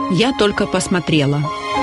Я только посмотрела.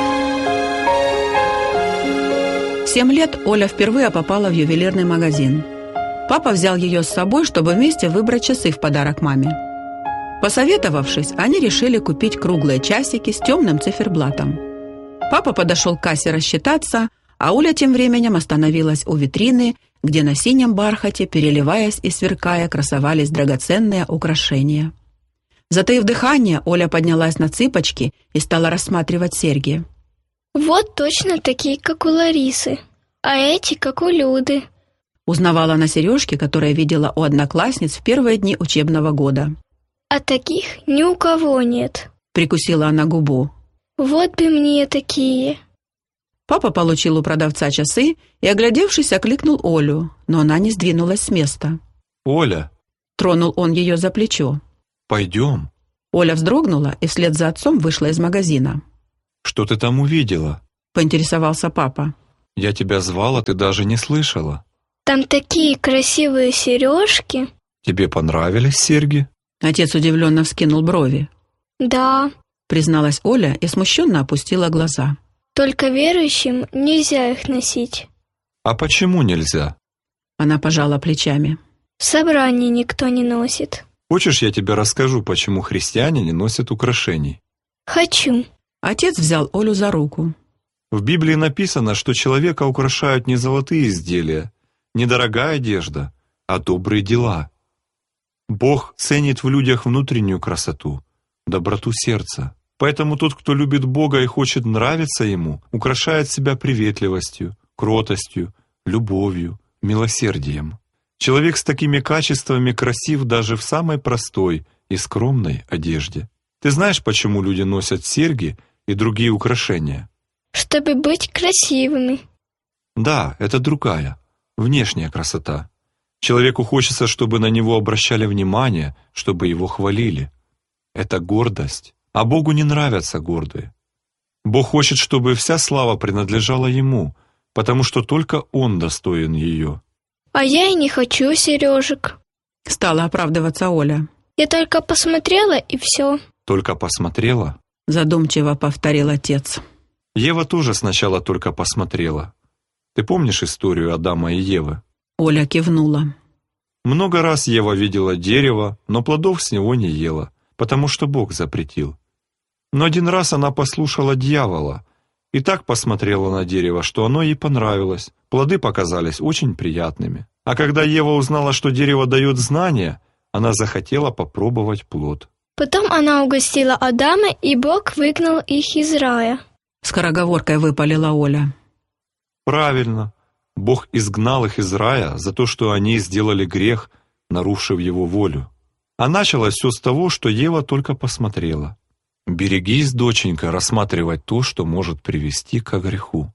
В 7 лет Оля впервые попала в ювелирный магазин. Папа взял ее с собой, чтобы вместе выбрать часы в подарок маме. Посоветовавшись, они решили купить круглые часики с темным циферблатом. Папа подошел к кассе рассчитаться, а Оля тем временем остановилась у витрины, где на синем бархате, переливаясь и сверкая, красовались драгоценные украшения. Затаив дыхание, Оля поднялась на цыпочки и стала рассматривать серьги. «Вот точно такие, как у Ларисы, а эти, как у Люды», узнавала она сережки, которые видела у одноклассниц в первые дни учебного года. «А таких ни у кого нет», прикусила она губу. «Вот бы мне такие». Папа получил у продавца часы и, оглядевшись, окликнул Олю, но она не сдвинулась с места. «Оля!» Тронул он ее за плечо. «Пойдем». Оля вздрогнула и вслед за отцом вышла из магазина. «Что ты там увидела?» поинтересовался папа. «Я тебя звала, ты даже не слышала». «Там такие красивые сережки». «Тебе понравились серьги?» Отец удивленно вскинул брови. «Да, Призналась Оля и смущенно опустила глаза. только верующим нельзя их носить. «А почему нельзя? Она пожала плечами. В собрании никто не носит». Хочешь, я тебе расскажу, почему христиане не носят украшений?» «Хочу». Отец взял Олю за руку. В Библии написано, что человека украшают не золотые изделия, не дорогая одежда, а добрые дела. Бог ценит в людях внутреннюю красоту, доброту сердца. Поэтому тот, кто любит Бога и хочет нравиться Ему, украшает себя приветливостью, кротостью, любовью, милосердием. Человек с такими качествами красив даже в самой простой и скромной одежде. Ты знаешь, почему люди носят серьги и другие украшения? Чтобы быть красивыми. Да, это другая, внешняя красота. Человеку хочется, чтобы на него обращали внимание, чтобы его хвалили. Это гордость. А Богу не нравятся гордые. Бог хочет, чтобы вся слава принадлежала Ему, потому что только Он достоин ее. А я и не хочу сережек. Стала оправдываться Оля. Я только посмотрела, и все. Только посмотрела? Задумчиво повторил отец. Ева тоже сначала только посмотрела. Ты помнишь историю Адама и Евы? Оля кивнула. Много раз Ева видела дерево, но плодов с него не ела, потому что Бог запретил. Но один раз она послушала дьявола и так посмотрела на дерево, что оно ей понравилось. Плоды показались очень приятными. А когда Ева узнала, что дерево дает знания, она захотела попробовать плод. Потом она угостила Адама, и Бог выгнал их из рая. Скороговоркой выпалила Оля. Правильно. Бог изгнал их из рая за то, что они сделали грех, нарушив его волю. А началось все с того, что Ева только посмотрела. Берегись, доченька, рассматривать то, что может привести к греху.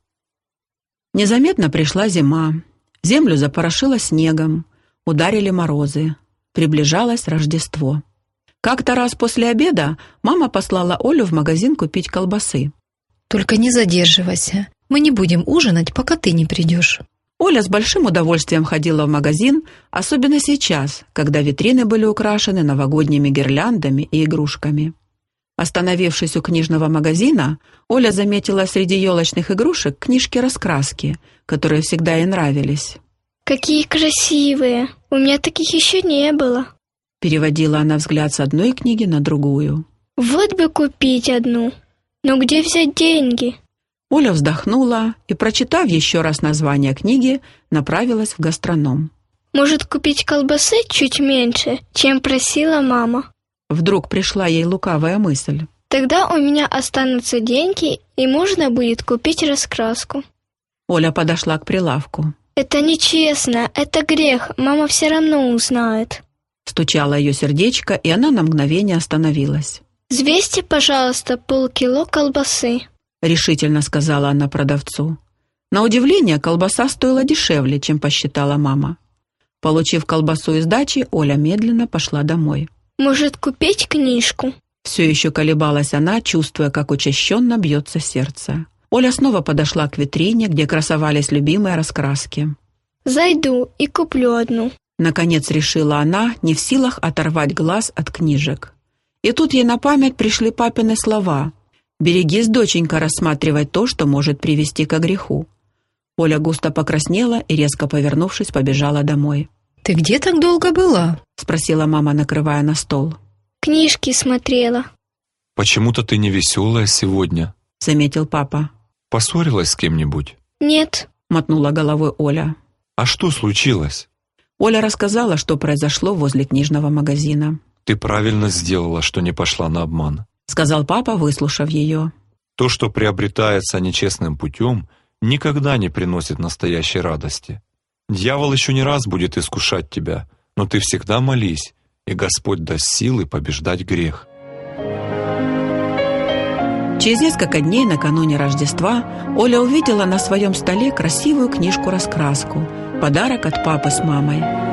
Незаметно пришла зима. Землю запорошило снегом. Ударили морозы. Приближалось Рождество. Как-то раз после обеда мама послала Олю в магазин купить колбасы. «Только не задерживайся. Мы не будем ужинать, пока ты не придешь». Оля с большим удовольствием ходила в магазин, особенно сейчас, когда витрины были украшены новогодними гирляндами и игрушками. Остановившись у книжного магазина, Оля заметила среди елочных игрушек книжки-раскраски, которые всегда ей нравились. Какие красивые! У меня таких еще не было. Переводила она взгляд с одной книги на другую. Вот бы купить одну. Но где взять деньги? Оля вздохнула и, прочитав еще раз название книги, направилась в гастроном. Может, купить колбасы чуть меньше, чем просила мама? Вдруг пришла ей лукавая мысль. Тогда у меня останутся деньги, и можно будет купить раскраску. Оля подошла к прилавку. Это нечестно, это грех, мама все равно узнает. Стучало ее сердечко, и она на мгновение остановилась. «Взвесьте, пожалуйста, полкило колбасы», — решительно сказала она продавцу. На удивление, колбаса стоила дешевле, чем посчитала мама. Получив колбасу и сдачи, Оля медленно пошла домой. «Может, купить книжку?» Все еще колебалась она, чувствуя, как учащенно бьется сердце. Оля снова подошла к витрине, где красовались любимые раскраски. «Зайду и куплю одну», — наконец решила она, не в силах оторвать глаз от книжек. И тут ей на память пришли папины слова. Берегись, доченька, рассматривать то, что может привести ко греху». Оля густо покраснела и, резко повернувшись, побежала домой. «Ты где так долго была?» — спросила мама, накрывая на стол. Книжки смотрела. «Почему-то ты не веселая сегодня», — заметил папа. «Поссорилась с кем-нибудь?» Нет. — мотнула головой Оля. «А что случилось?» Оля рассказала, что произошло возле книжного магазина. «Ты правильно сделала, что не пошла на обман», — сказал папа, выслушав ее. «То, что приобретается нечестным путем, никогда не приносит настоящей радости. Дьявол еще не раз будет искушать тебя, но ты всегда молись, и Господь даст силы побеждать грех». Через несколько дней накануне Рождества Оля увидела на своем столе красивую книжку-раскраску, подарок от папы с мамой.